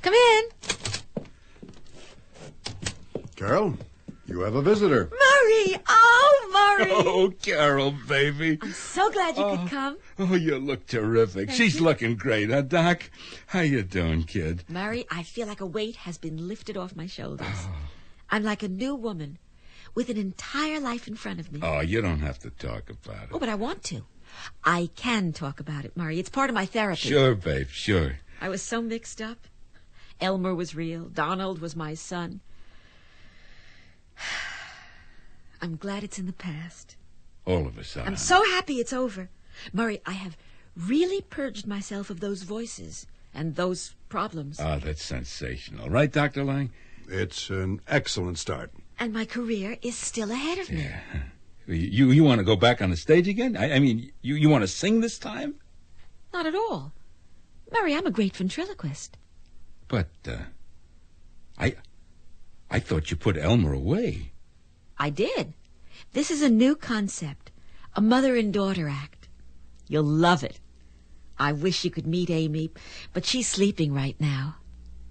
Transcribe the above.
Come in. Carol, you have a visitor. Murray! Oh, Murray! Oh, Carol, baby. I'm so glad you could come. Oh, you look terrific. She's looking great, huh, Doc? How you doing, kid? Murray, I feel like a weight has been lifted off my shoulders. I'm like a new woman with an entire life in front of me. Oh, you don't have to talk about it. Oh, but I want to. I can talk about it, Murray. It's part of my therapy. Sure, babe, sure. I was so mixed up. Elmer was real. Donald was my son. I'm glad it's in the past. All of us are. I'm so happy it's over. Murray, I have really purged myself of those voices and those problems. Oh, that's sensational. Right, Dr. Lang? It's an excellent start. And my career is still ahead of me. Yeah. You want to go back on the stage again? I mean, you want to sing this time? Not at all. Murray, I'm a great ventriloquist. But, I thought you put Elmer away. I did. This is a new concept. A mother and daughter act. You'll love it. I wish you could meet Amy, but she's sleeping right now.